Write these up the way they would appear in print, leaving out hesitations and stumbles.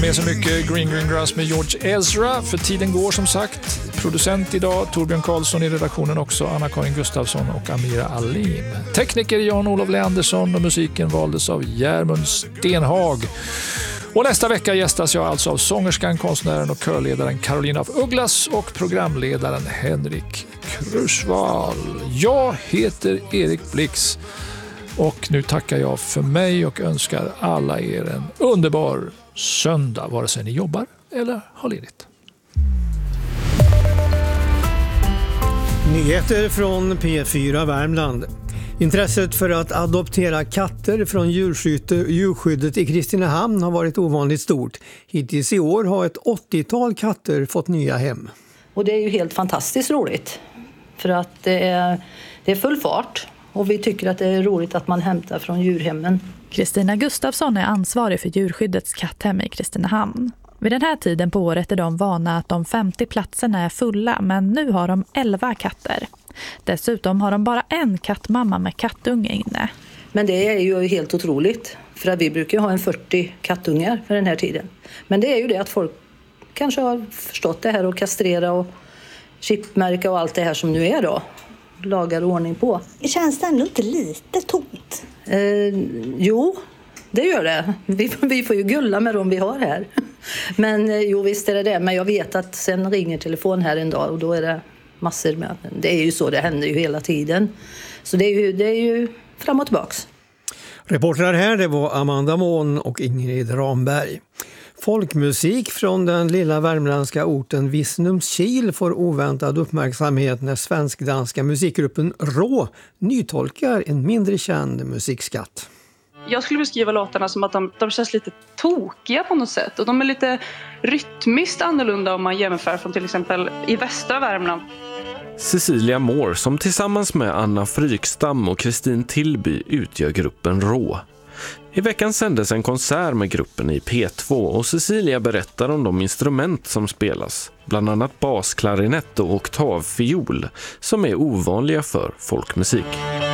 Med så mycket Green Grass med George Ezra. För tiden går som sagt. Producent idag Torbjörn Karlsson, i redaktionen också Anna-Karin Gustafsson och Amira Alim. Tekniker Jan-Olof Leandersson och musiken valdes av Järmund Stenhag. Och nästa vecka gästas jag alltså av sångerskan, konstnären och körledaren Carolina af Ugglas och programledaren Henrik Krusvall. Jag heter Erik Blix och nu tackar jag för mig och önskar alla er en underbar söndag, vare sig ni jobbar eller har ledigt. Nyheter från P4 Värmland. Intresset för att adoptera katter från djurskyddet i Kristinehamn har varit ovanligt stort. Hittills i år har ett 80-tal katter fått nya hem. Och det är ju helt fantastiskt roligt. För att det är full fart. Och vi tycker att det är roligt att man hämtar från djurhemmen. Kristina Gustafsson är ansvarig för djurskyddets katthem i Kristinehamn. Vid den här tiden på året är de vana att de 50 platserna är fulla, men nu har de 11 katter. Dessutom har de bara en kattmamma med kattunge inne. Men det är ju helt otroligt, för att vi brukar ha en 40 kattungar för den här tiden. Men det är ju det att folk kanske har förstått det här och kastrera och chipmärka och allt det här som nu är då. Lagar ordning på. Känns det ändå inte lite tomt? Jo, det gör det. Vi får ju gulla med dem vi har här. Men jo, visst är det. Men jag vet att sen ringer telefon här en dag och då är det massor med. Det är ju så, det händer ju hela tiden. Så det är ju fram och tillbaks. Reportrar här, det var Amanda Mån och Ingrid Ramberg. Folkmusik från den lilla värmländska orten Visnumskil får oväntad uppmärksamhet när svensk-danska musikgruppen Rå nytolkar en mindre känd musikskatt. Jag skulle beskriva låtarna som att de känns lite tokiga på något sätt. Och de är lite rytmiskt annorlunda om man jämför från till exempel i västra Värmland. Cecilia Moore, som tillsammans med Anna Frykstam och Kristin Tillby utgör gruppen Rå. I veckan sändes en konsert med gruppen i P2 och Cecilia berättar om de instrument som spelas. Bland annat basklarinett och oktavfiol som är ovanliga för folkmusik.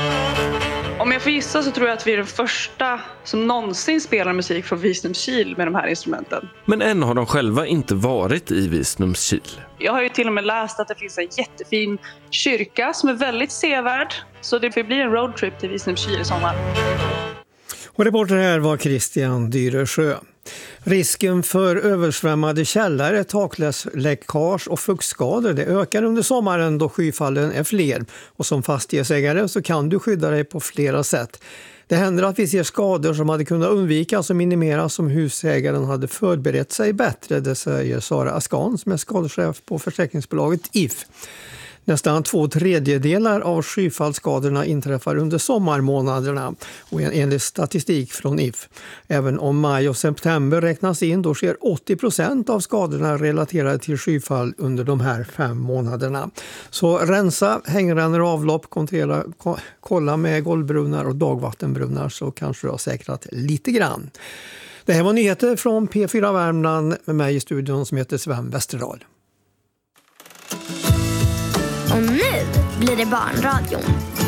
Om jag får gissa så tror jag att vi är den första som någonsin spelar musik från Visnumskil med de här instrumenten. Men än har de själva inte varit i Visnumskil. Jag har ju till och med läst att det finns en jättefin kyrka som är väldigt sevärd. Så det blir en roadtrip till Visnumskil i sommar. Och reporter här var Christian Dyresjö. Risken för översvämmade källare, takläckage och fuktskador det ökar under sommaren då skyfallen är fler. Och som fastighetsägare så kan du skydda dig på flera sätt. Det händer att vi ser skador som hade kunnat undvikas och minimeras om husägaren hade förberett sig bättre, det säger Sara Askan som är skadechef på försäkringsbolaget If. Nästan 2/3 av skyfallsskadorna inträffar under sommarmånaderna och enligt statistik från If. Även om maj och september räknas in då sker 80% av skadorna relaterade till skyfall under de här 5 månaderna. Så rensa hängrännor och avlopp, kolla med golvbrunnar och dagvattenbrunnar så kanske du har säkrat lite grann. Det här var nyheter från P4 Värmland med mig i studion som heter Sven Westerdahl. Och nu blir det barnradion.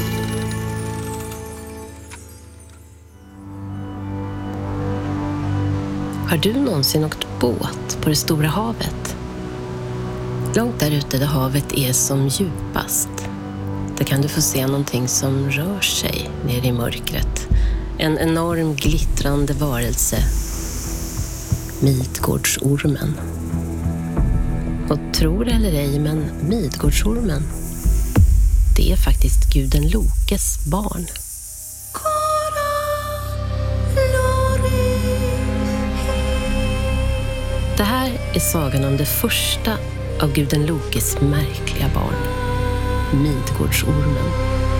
Har du någonsin åkt båt på det stora havet? Långt där ute där havet är som djupast. Där kan du få se någonting som rör sig ner i mörkret. En enorm glittrande varelse. Midgårdsormen. Och tro det eller ej, men Midgårdsormen, det är faktiskt guden Lokes barn. Det här är sagan om det första av guden Lokes märkliga barn, Midgårdsormen.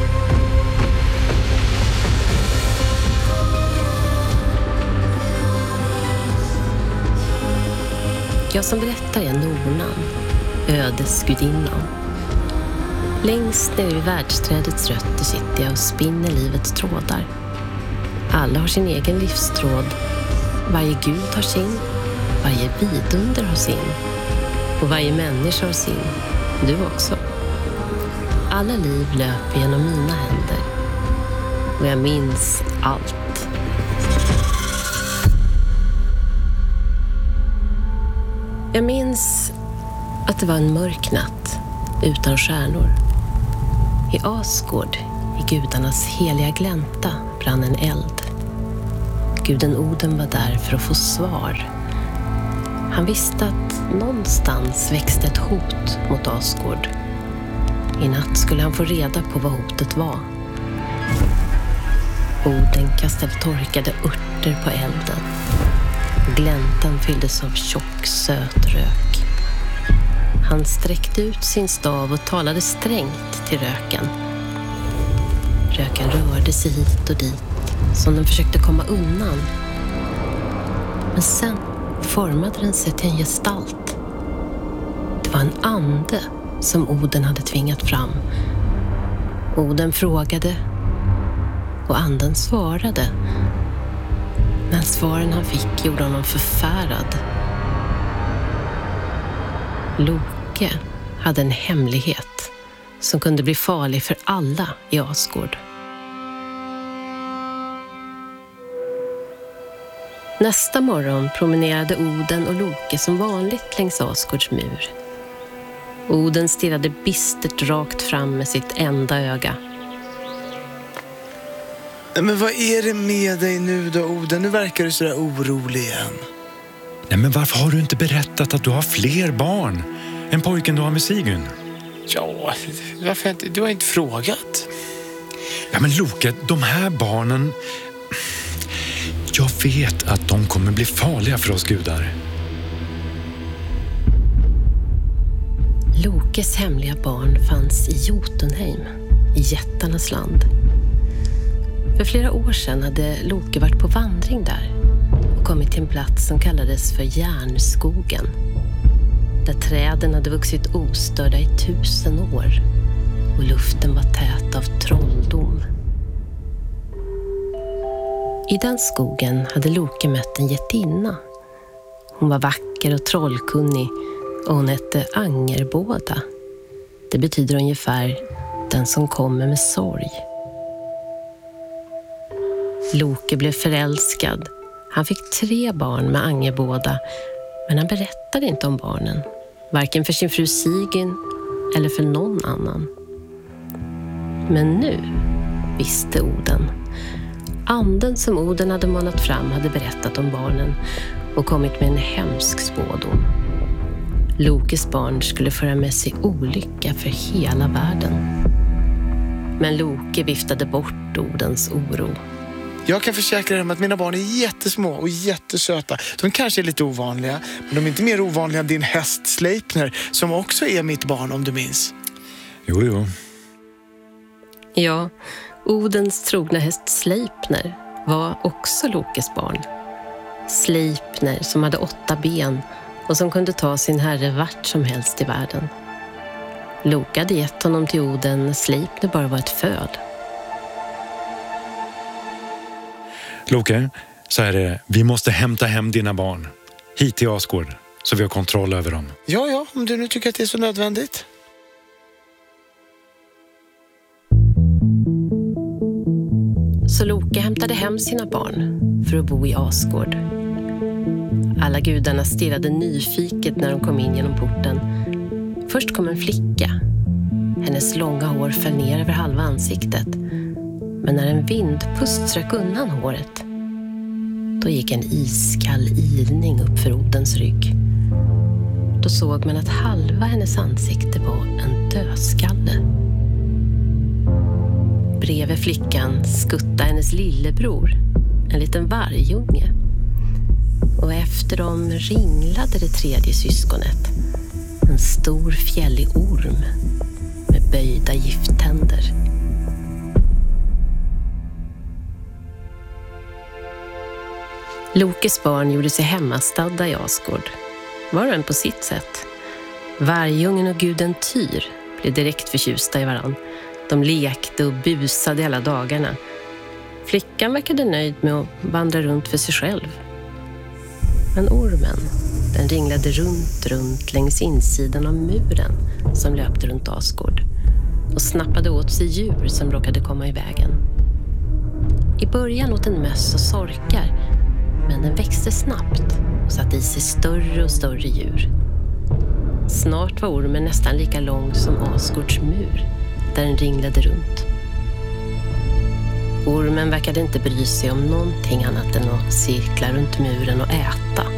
Jag som berättar är Nornan, ödesgudinnan. Längst ner i världsträdets rötter sitter jag och spinner livets trådar. Alla har sin egen livstråd. Varje gud har sin, varje vidunder har sin. Och varje människa har sin, du också. Alla liv löper genom mina händer. Och jag minns allt. Jag minns att det var en mörk natt utan stjärnor. I Asgård, i gudarnas heliga glänta, brann en eld. Guden Oden var där för att få svar. Han visste att någonstans växte ett hot mot Asgård. I natt skulle han få reda på vad hotet var. Oden kastade torkade örter på elden. Gläntan fylldes av tjock, söt rök. Han sträckte ut sin stav och talade strängt till röken. Röken rörde sig hit och dit, som den försökte komma undan. Men sen formade den sig till en gestalt. Det var en ande som Oden hade tvingat fram. Oden frågade och anden svarade. Men svaren han fick gjorde honom förfärad. Loke hade en hemlighet som kunde bli farlig för alla i Asgård. Nästa morgon promenerade Oden och Loke som vanligt längs Asgårds mur. Oden stirrade bistert rakt fram med sitt enda öga. Men vad är det med dig nu då, Oden? Nu verkar du sådär orolig igen. Nej, men varför har du inte berättat att du har fler barn än pojken du har med Sigyn? Ja, varför inte? Du har inte frågat. Ja, men Loke, de här barnen... Jag vet att de kommer bli farliga för oss gudar. Lokes hemliga barn fanns i Jotunheim, i jättarnas land. För flera år sedan hade Loke varit på vandring där och kommit till en plats som kallades för Järnskogen. Där träden hade vuxit ostörda i 1000 år och luften var tät av trolldom. I den skogen hade Loke mött en jättinna. Hon var vacker och trollkunnig och hon hette Angerboda. Det betyder ungefär den som kommer med sorg. Loke blev förälskad. Han fick 3 barn med Angerboda, men han berättade inte om barnen. Varken för sin fru Sigyn eller för någon annan. Men nu visste Oden. Anden som Oden hade manat fram hade berättat om barnen och kommit med en hemsk spådom. Lokes barn skulle föra med sig olycka för hela världen. Men Loke viftade bort Odens oro. Jag kan försäkra dig om att mina barn är jättesmå och jättesöta. De kanske är lite ovanliga, men de är inte mer ovanliga än din häst Sleipner, som också är mitt barn, om du minns. Jo. Ja, Odens trogna häst Sleipner var också Lokes barn. Sleipner som hade 8 ben och som kunde ta sin herre vart som helst i världen. Loke hade gett honom till Oden när Sleipner bara var ett föd. Loke, så är det. Vi måste hämta hem dina barn. Hit till Asgård, så vi har kontroll över dem. Ja, om du nu tycker att det är så nödvändigt. Så Loke hämtade hem sina barn för att bo i Asgård. Alla gudarna stirrade nyfiket när de kom in genom porten. Först kom en flicka. Hennes långa hår föll ner över halva ansiktet. Men när en vindpust strök undan håret, då gick en iskall ilning upp för Odens rygg. Då såg man att halva hennes ansikte var en dödskalle. Bredvid flickan skuttade hennes lillebror, en liten vargunge. Och efter dem ringlade det tredje syskonet, en stor fjällig orm med böjda gifttänder. Lokes barn gjorde sig hemmastadda i Asgård, var och en på sitt sätt. Vargungen och guden Tyr blev direkt förtjusta i varann. De lekte och busade hela dagarna. Flickan verkade nöjd med att vandra runt för sig själv. Men ormen, den ringlade runt längs insidan av muren som löpte runt Asgård och snappade åt sig djur som råkade komma i vägen. I början åt en möss och sorkar, men den växte snabbt och satte i sig större och större djur. Snart var ormen nästan lika lång som Asgårds mur, där den ringlade runt. Ormen verkade inte bry sig om någonting annat än att cirkla runt muren och äta.